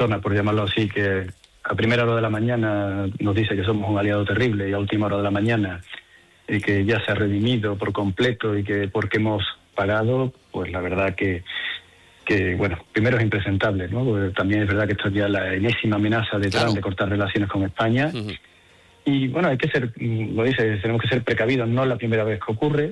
persona, por llamarlo así, que a primera hora de la mañana nos dice que somos un aliado terrible y a última hora de la mañana y que ya se ha redimido por completo y que porque hemos pagado, pues la verdad que bueno, primero es impresentable, ¿no? Porque también es verdad que esto es ya la enésima amenaza de Trump de cortar relaciones con España. Y bueno, hay que ser, lo dice, tenemos que ser precavidos, no es la primera vez que ocurre,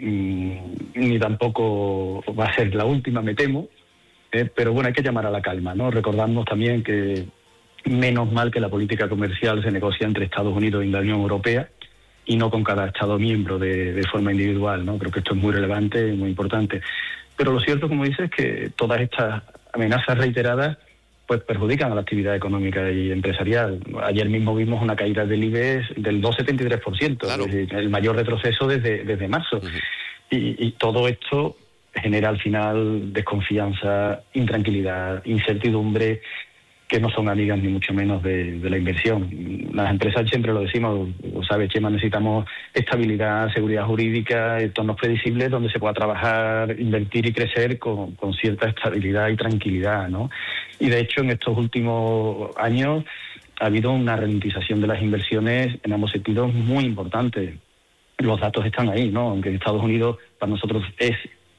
ni tampoco va a ser la última, me temo, pero bueno, hay que llamar a la calma, ¿no? Recordamos también que menos mal que la política comercial se negocia entre Estados Unidos y la Unión Europea y no con cada Estado miembro de forma individual, ¿no? Creo que esto es muy relevante y muy importante. Pero lo cierto, como dices, es que todas estas amenazas reiteradas pues perjudican a la actividad económica y empresarial. Ayer mismo vimos una caída del IBEX del 2,73%, claro. Es decir, el mayor retroceso desde marzo. Y todo esto genera al final desconfianza, intranquilidad, incertidumbre, que no son amigas ni mucho menos de la inversión. Las empresas, siempre lo decimos, ¿sabes, Chema? Necesitamos estabilidad, seguridad jurídica, entornos predecibles donde se pueda trabajar, invertir y crecer con cierta estabilidad y tranquilidad, ¿no? Y de hecho, en estos últimos años ha habido una ralentización de las inversiones en ambos sentidos muy importante. Los datos están ahí, ¿no? Aunque en Estados Unidos para nosotros es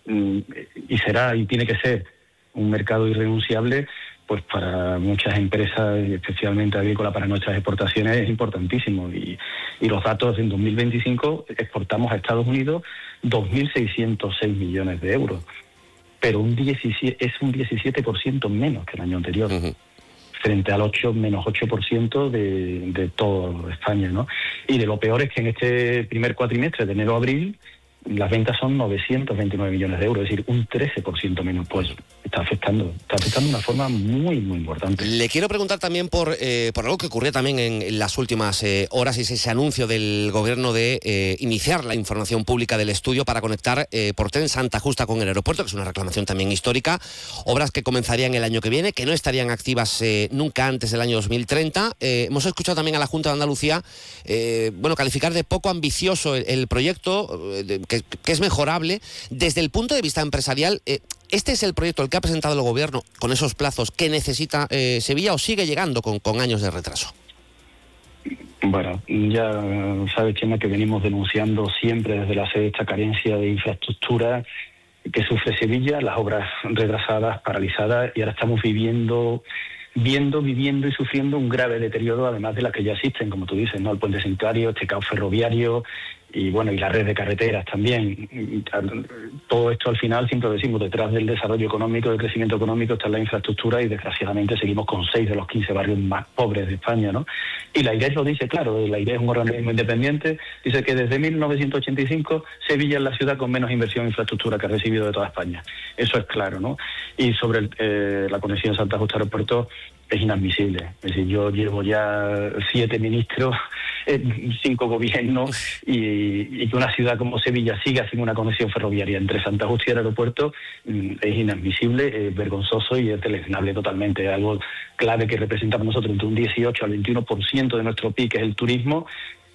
y será y tiene que ser un mercado irrenunciable, pues para muchas empresas, especialmente agrícola, para nuestras exportaciones es importantísimo. Y los datos en 2025 exportamos a Estados Unidos 2.606 millones de euros, pero es un 17% menos que el año anterior, frente al menos 8% de toda España, ¿no? Y de lo peor es que en este primer cuatrimestre, de enero a abril, las ventas son 929 millones de euros, es decir, un 13% menos. Pues está afectando de una forma muy, muy importante. Le quiero preguntar también por algo que ocurrió también en las últimas horas, y es ese anuncio del Gobierno de iniciar la información pública del estudio para conectar por tren Santa Justa con el aeropuerto, que es una reclamación también histórica, obras que comenzarían el año que viene, que no estarían activas nunca antes del año 2030. Hemos escuchado también a la Junta de Andalucía calificar de poco ambicioso el proyecto, que es mejorable. Desde el punto de vista empresarial, ¿este es el proyecto el que ha presentado el Gobierno con esos plazos que necesita Sevilla, o sigue llegando con años de retraso? Bueno, ya sabes, Chema, que venimos denunciando siempre desde la sede esta carencia de infraestructura que sufre Sevilla, las obras retrasadas, paralizadas, y ahora estamos viviendo y sufriendo un grave deterioro, además de las que ya existen, como tú dices, ¿no? El puente sanitario, este caos ferroviario y la red de carreteras también. Todo esto al final, siempre decimos, detrás del desarrollo económico, del crecimiento económico está la infraestructura, y desgraciadamente seguimos con 6 de los 15 barrios más pobres de España, ¿no? Y la IRES lo dice, claro, la IRES es un organismo independiente, dice que desde 1985 Sevilla es la ciudad con menos inversión en infraestructura que ha recibido de toda España. Eso es claro, ¿no? Y sobre la conexión Santa Justa Aeropuerto, es inadmisible. Es decir, yo llevo ya 7 ministros, 5 gobiernos, y que una ciudad como Sevilla siga sin una conexión ferroviaria entre Santa Justa y el aeropuerto es inadmisible, es vergonzoso y es deleznable totalmente. Es algo clave que representa para nosotros entre un 18 al 21% de nuestro PIB, que es el turismo.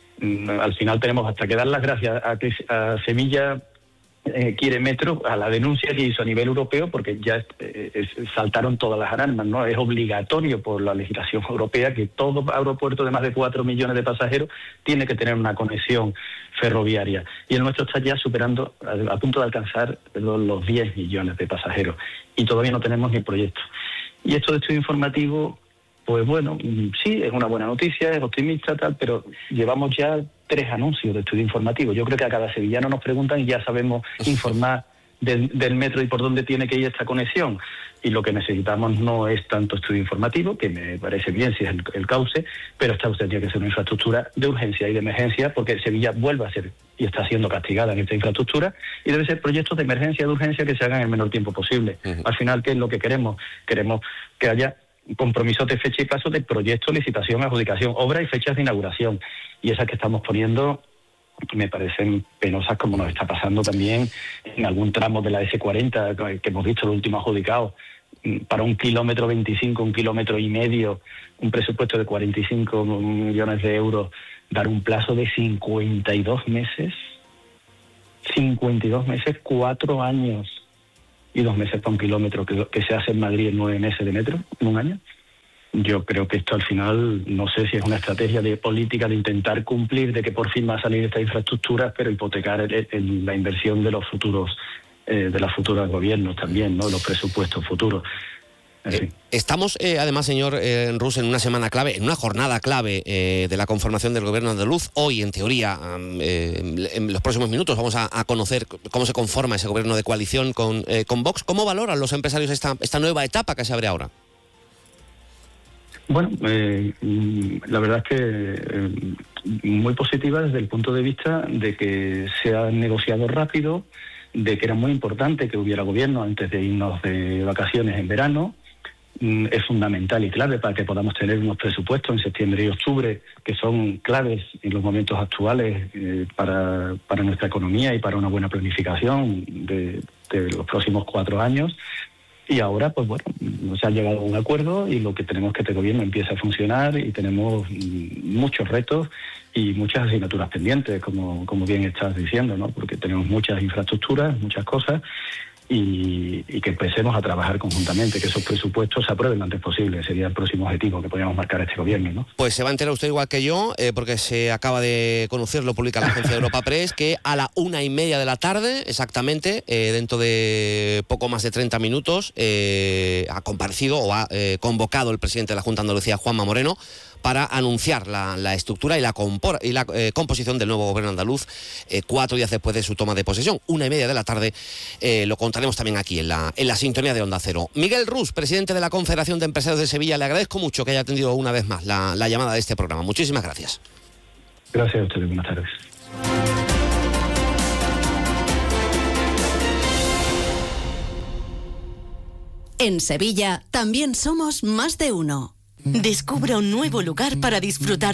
Al final tenemos hasta que dar las gracias a Sevilla quiere metro, a la denuncia que hizo a nivel europeo, porque ya saltaron todas las alarmas, ¿no? Es obligatorio por la legislación europea que todo aeropuerto de más de 4 millones de pasajeros tiene que tener una conexión ferroviaria. Y el nuestro está ya superando, a punto de alcanzar los 10 millones de pasajeros. Y todavía no tenemos ni proyecto. Y esto de estudio informativo, pues bueno, sí, es una buena noticia, es optimista, tal, pero llevamos ya 3 anuncios de estudio informativo. Yo creo que a cada sevillano nos preguntan y ya sabemos informar del metro y por dónde tiene que ir esta conexión. Y lo que necesitamos no es tanto estudio informativo, que me parece bien si es el cauce, pero esta tendría que ser una infraestructura de urgencia y de emergencia, porque Sevilla vuelve a ser y está siendo castigada en esta infraestructura, y debe ser proyectos de emergencia, de urgencia, que se hagan en el menor tiempo posible. Al final, ¿qué es lo que queremos? Queremos que haya compromisos de fecha y plazo de proyecto, licitación, adjudicación, obra y fechas de inauguración. Y esas que estamos poniendo me parecen penosas, como nos está pasando también en algún tramo de la S40 que hemos visto el último adjudicado. Para 1,25 kilómetros, 1,5 kilómetros, un presupuesto de 45 millones de euros, dar un plazo de 52 meses. 52 meses, 4 años y 2 meses para 1 kilómetro, que se hace en Madrid en 9 meses de metro, en un año. Yo creo que esto al final, no sé si es una estrategia de política de intentar cumplir, de que por fin va a salir esta infraestructura, pero hipotecar la inversión de los futuros, de los futuros gobiernos también, ¿no? Los presupuestos futuros. Estamos, además, señor Rus, en una semana clave, en una jornada clave de la conformación del gobierno andaluz. Hoy, en teoría, en los próximos minutos vamos a conocer cómo se conforma ese gobierno de coalición con Vox. ¿Cómo valoran los empresarios esta nueva etapa que se abre ahora? Bueno, la verdad es que muy positiva desde el punto de vista de que se ha negociado rápido, de que era muy importante que hubiera gobierno antes de irnos de vacaciones en verano. Es fundamental y clave para que podamos tener unos presupuestos en septiembre y octubre que son claves en los momentos actuales para nuestra economía y para una buena planificación de los próximos 4 años. Y ahora, pues bueno, se ha llegado a un acuerdo y lo que tenemos es que este gobierno empiece a funcionar y tenemos muchos retos y muchas asignaturas pendientes, como bien estás diciendo, ¿no? Porque tenemos muchas infraestructuras, muchas cosas y que empecemos a trabajar conjuntamente, que esos presupuestos se aprueben lo antes posible. Sería el próximo objetivo que podríamos marcar a este gobierno, ¿no? Pues se va a enterar usted igual que yo, porque se acaba de conocer, lo publica la agencia Europa Press, que a la 1:30 de la tarde, exactamente, dentro de poco más de 30 minutos, ha comparecido o ha convocado el presidente de la Junta de Andalucía, Juanma Moreno, para anunciar la estructura y la composición del nuevo gobierno andaluz 4 días después de su toma de posesión. 1:30 de la tarde, lo contaremos también aquí en la sintonía de Onda Cero. Miguel Rus, presidente de la Confederación de Empresarios de Sevilla, le agradezco mucho que haya atendido una vez más la llamada de este programa. Muchísimas gracias. Gracias a ustedes, buenas tardes. En Sevilla también somos más de uno. Descubra un nuevo lugar para disfrutar